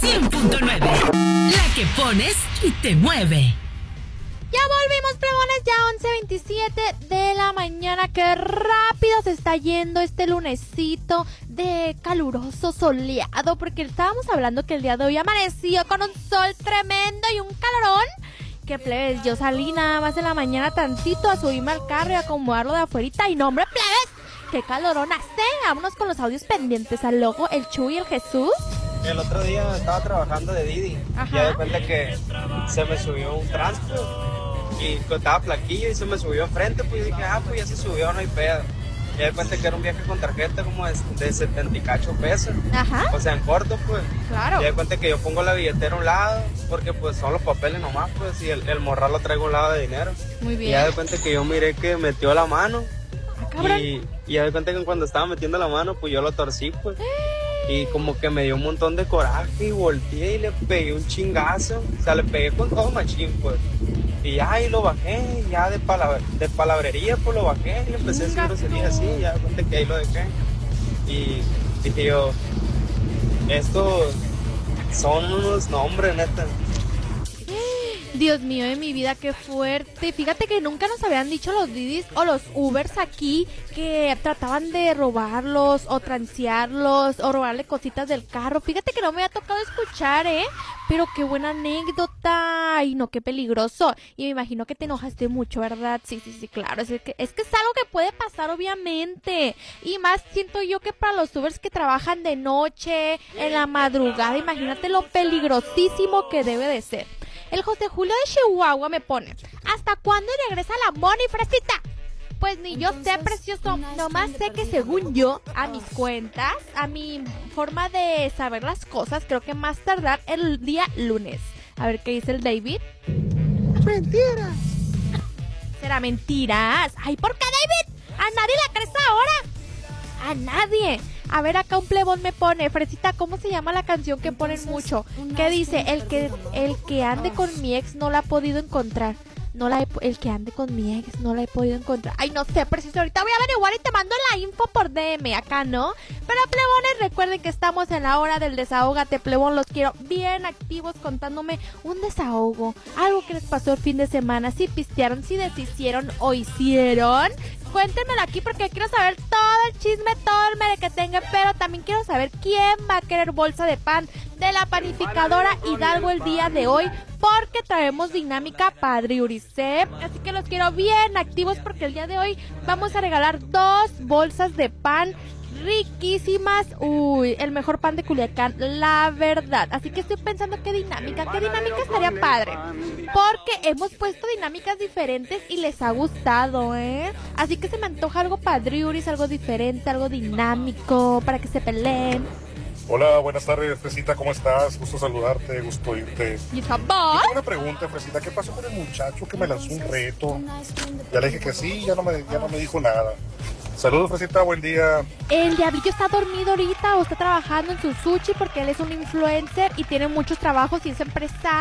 100.9. La que pones y te mueve. Ya volvimos, plebones, ya 11:27 de la mañana. Qué rápido se está yendo este lunesito de caluroso, soleado, porque estábamos hablando que el día de hoy amaneció con un sol tremendo y un calorón. Que plebes, yo salí nada más en la mañana tantito a subirme al carro y a acomodarlo de afuerita. Y no, hombre, plebes, qué calorón hace. Vámonos con los audios pendientes al logo, el Chuy y el Jesús. El otro día estaba trabajando de Didi. Ajá. Y de repente que se me subió un tránsito y estaba flaquillo y se me subió enfrente, pues dije, pues ya se subió, no hay pedo. Y de repente que era un viaje con tarjeta como de 78 pesos. Ajá. O sea, en corto, pues. Claro. Y de repente que yo pongo la billetera a un lado, porque pues son los papeles nomás, pues, y el morral lo traigo a un lado de dinero. Muy bien. Y ya de repente que yo miré que metió la mano. Cabrón. Y ya de repente que cuando estaba metiendo la mano, pues yo lo torcí, pues. Y como que me dio un montón de coraje y volteé y le pegué un chingazo. O sea, le pegué con todo machín, pues. Y ya, y lo bajé, ya de palabrería, pues lo bajé y le empecé a decir groserías así, ya de repente que ahí lo dejé. Y dije yo, estos son unos nombres, neta. Dios mío de mi vida, qué fuerte. Fíjate que nunca nos habían dicho los Didis o los Ubers aquí que trataban de robarlos o transearlos o robarle cositas del carro. Fíjate que no me había tocado escuchar, pero qué buena anécdota. Ay, no, qué peligroso. Y me imagino que te enojaste mucho, ¿verdad? Sí, claro. Es que es algo que puede pasar, obviamente. Y más siento yo que para los Ubers que trabajan de noche, en la madrugada, imagínate lo peligrosísimo que debe de ser. El José Julio de Chihuahua me pone, ¿hasta cuándo regresa la Moni, fresita? Pues ni yo sé, precioso, nomás sé que según yo, a mis cuentas, a mi forma de saber las cosas, creo que más tardar el día lunes. A ver qué dice el David. Mentira. ¿Será mentiras? Ay, ¿por qué, David? ¿A nadie le crees ahora? A nadie. A ver, acá un plebón me pone, fresita, ¿cómo se llama la canción que ponen mucho? ¿Qué dice? El que ande con mi ex no la ha podido encontrar. El que ande con mi ex no la he podido encontrar. Ay, no sé, preciso, ahorita voy a averiguar y te mando la info por DM, acá, ¿no? Pero plebones, recuerden que estamos en la hora del desahógate, plebón, los quiero bien activos contándome un desahogo, algo que les pasó el fin de semana, si pistearon, si deshicieron o hicieron. Cuéntenmelo aquí porque quiero saber todo el chisme, todo el merequetengue, pero también quiero saber quién va a querer bolsa de pan de la panificadora Hidalgo el día de hoy, porque traemos dinámica Padre Uricep, así que los quiero bien activos porque el día de hoy vamos a regalar 2 bolsas de pan riquísimas. Uy, el mejor pan de Culiacán, la verdad. Así que estoy pensando qué dinámica estaría padre, porque hemos puesto dinámicas diferentes y les ha gustado, así que se me antoja algo padriuris, algo diferente, algo dinámico, para que se peleen. Hola, buenas tardes, Fresita, ¿cómo estás? Gusto saludarte, gusto irte. ¿Y Yo sabor? tengo una pregunta, Fresita, ¿qué pasó con el muchacho que me lanzó un reto? Ya le dije que sí, ya no me dijo nada. Saludos, Fresita, buen día. El diablillo está dormido ahorita o está trabajando en su sushi porque él es un influencer y tiene muchos trabajos y es empresario.